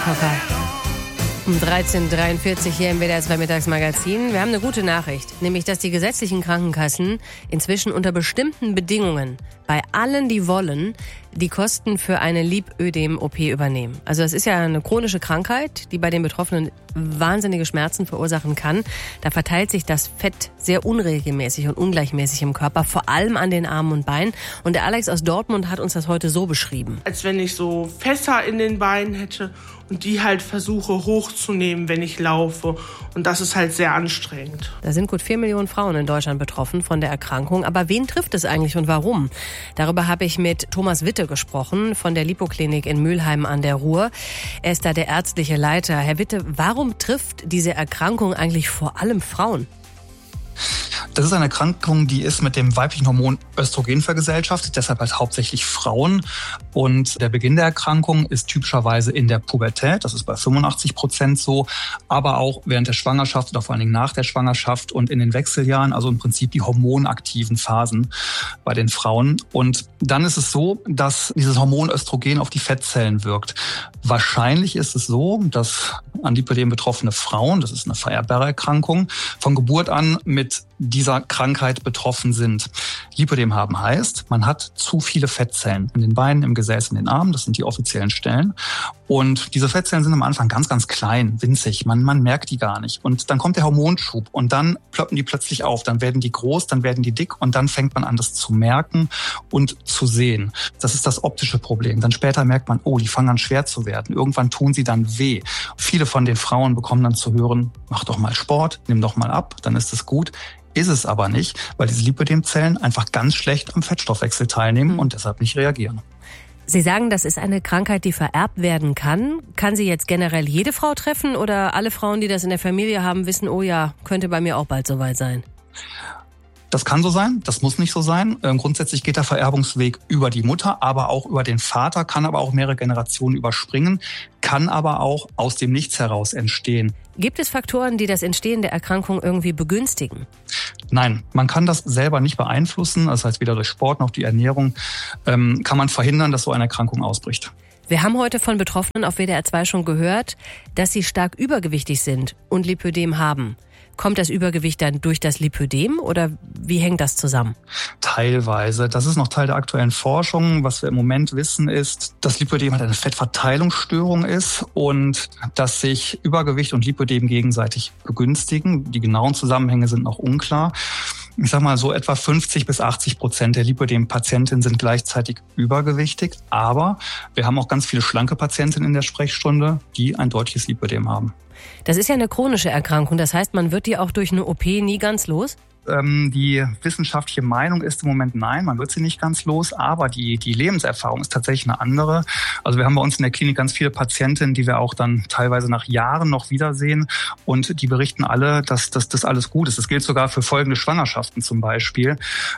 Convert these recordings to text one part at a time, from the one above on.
Kocher. Um 13.43 Uhr hier im WDR 2 Mittagsmagazin. Wir haben eine gute Nachricht, nämlich dass die gesetzlichen Krankenkassen inzwischen unter bestimmten Bedingungen bei allen, die wollen, die Kosten für eine Lipödem-OP übernehmen. Also das ist ja eine chronische Krankheit, die bei den Betroffenen wahnsinnige Schmerzen verursachen kann. Da verteilt sich das Fett sehr unregelmäßig und ungleichmäßig im Körper, vor allem an den Armen und Beinen. Und der Alex aus Dortmund hat uns das heute so beschrieben. Als wenn ich so Fässer in den Beinen hätte und die halt versuche hochzunehmen, wenn ich laufe. Und das ist halt sehr anstrengend. Da sind gut 4 Millionen Frauen in Deutschland betroffen von der Erkrankung. Aber wen trifft es eigentlich und warum? Darüber habe ich mit Thomas Witte gesprochen von der Lipoklinik in Mülheim an der Ruhr. Er ist da der ärztliche Leiter. Herr Witte, warum trifft diese Erkrankung eigentlich vor allem Frauen? Das ist eine Erkrankung, die ist mit dem weiblichen Hormon Östrogen vergesellschaftet, deshalb halt hauptsächlich Frauen. Und der Beginn der Erkrankung ist typischerweise in der Pubertät, das ist bei 85% so, aber auch während der Schwangerschaft oder vor allen Dingen nach der Schwangerschaft und in den Wechseljahren, also im Prinzip die hormonaktiven Phasen bei den Frauen. Und dann ist es so, dass dieses Hormon Östrogen auf die Fettzellen wirkt. Wahrscheinlich ist es so, dass an Lipödem betroffene Frauen, das ist eine vererbbare Erkrankung, von Geburt an mit dieser Krankheit betroffen sind. Lipödem haben heißt, man hat zu viele Fettzellen in den Beinen, im Gesäß, in den Armen, das sind die offiziellen Stellen. Und diese Fettzellen sind am Anfang ganz, ganz klein, winzig, man merkt die gar nicht. Und dann kommt der Hormonschub und dann ploppen die plötzlich auf, dann werden die groß, dann werden die dick und dann fängt man an, das zu merken und zu sehen. Das ist das optische Problem. Dann später merkt man, oh, die fangen an schwer zu werden. Irgendwann tun sie dann weh. Viele von den Frauen bekommen dann zu hören, mach doch mal Sport, nimm doch mal ab, dann ist es gut. Ist es aber nicht, weil diese Lipödem-Zellen einfach ganz schlecht am Fettstoffwechsel teilnehmen und deshalb nicht reagieren. Sie sagen, das ist eine Krankheit, die vererbt werden kann. Kann sie jetzt generell jede Frau treffen oder alle Frauen, die das in der Familie haben, wissen, oh ja, könnte bei mir auch bald soweit sein? Das kann so sein, das muss nicht so sein. Grundsätzlich geht der Vererbungsweg über die Mutter, aber auch über den Vater, kann aber auch mehrere Generationen überspringen, kann aber auch aus dem Nichts heraus entstehen. Gibt es Faktoren, die das Entstehen der Erkrankung irgendwie begünstigen? Nein, man kann das selber nicht beeinflussen. Das heißt, weder durch Sport noch die Ernährung kann man verhindern, dass so eine Erkrankung ausbricht. Wir haben heute von Betroffenen auf WDR 2 schon gehört, dass sie stark übergewichtig sind und Lipödem haben. Kommt das Übergewicht dann durch das Lipödem oder wie hängt das zusammen? Teilweise. Das ist noch Teil der aktuellen Forschung. Was wir im Moment wissen ist, dass Lipödem halt eine Fettverteilungsstörung ist und dass sich Übergewicht und Lipödem gegenseitig begünstigen. Die genauen Zusammenhänge sind noch unklar. Ich sag mal so etwa 50-80% der Lipödem-Patientinnen sind gleichzeitig übergewichtig. Aber wir haben auch ganz viele schlanke Patientinnen in der Sprechstunde, die ein deutliches Lipödem haben. Das ist ja eine chronische Erkrankung. Das heißt, man wird die auch durch eine OP nie ganz los? Die wissenschaftliche Meinung ist im Moment nein, man wird sie nicht ganz los, aber die Lebenserfahrung ist tatsächlich eine andere. Also wir haben bei uns in der Klinik ganz viele Patientinnen, die wir auch dann teilweise nach Jahren noch wiedersehen und die berichten alle, dass das alles gut ist. Das gilt sogar für folgende Schwangerschaften zum Beispiel.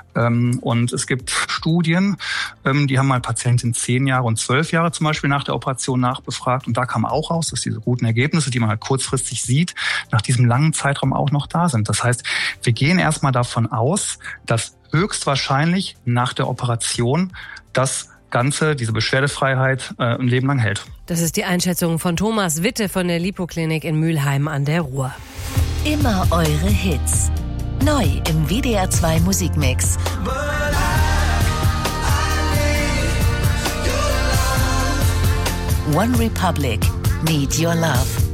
Und es gibt Studien, die haben mal Patientinnen 10 Jahre und 12 Jahre zum Beispiel nach der Operation nachbefragt und da kam auch raus, dass diese guten Ergebnisse, die man halt kurzfristig sieht, nach diesem langen Zeitraum auch noch da sind. Das heißt, wir gehen erstmal davon aus, dass höchstwahrscheinlich nach der Operation das Ganze, diese Beschwerdefreiheit ein Leben lang hält. Das ist die Einschätzung von Thomas Witte von der Lipoklinik in Mülheim an der Ruhr. Immer eure Hits. Neu im WDR 2 Musikmix. One Republic, Need Your Love.